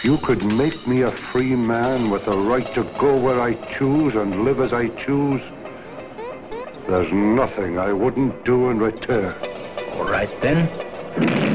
you could make me a free man with the right to go where I choose and live as I choose, there's nothing I wouldn't do in return. All right, then.